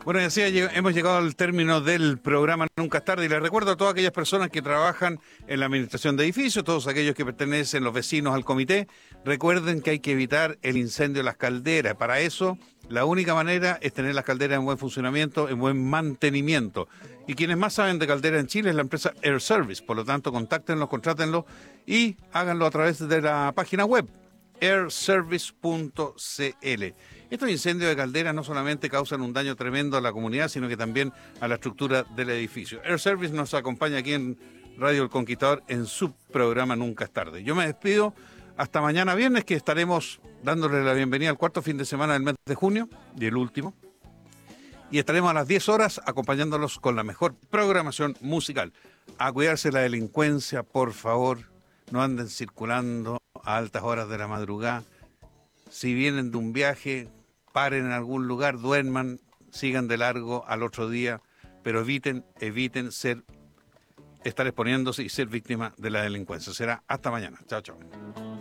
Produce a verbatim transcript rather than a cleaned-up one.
Bueno, y así hemos llegado al término del programa Nunca es tarde, y les recuerdo a todas aquellas personas que trabajan en la administración de edificios, todos aquellos que pertenecen, los vecinos al comité, recuerden que hay que evitar el incendio de las calderas. Para eso, la única manera es tener las calderas en buen funcionamiento, en buen mantenimiento. Y quienes más saben de calderas en Chile es la empresa Air Service, por lo tanto, contáctenlos, contrátenlos y háganlo a través de la página web air service punto c l. Estos incendios de calderas no solamente causan un daño tremendo a la comunidad, sino que también a la estructura del edificio. Air Service nos acompaña aquí en Radio El Conquistador en su programa Nunca es tarde. Yo me despido hasta mañana viernes, que estaremos dándole la bienvenida al cuarto fin de semana del mes de junio, y el último. Y estaremos a las diez horas acompañándolos con la mejor programación musical. A cuidarse de la delincuencia, por favor. No anden circulando a altas horas de la madrugada. Si vienen de un viaje, paren en algún lugar, duerman, sigan de largo al otro día, pero eviten, eviten ser, estar exponiéndose y ser víctima de la delincuencia. Será hasta mañana. Chao, chao.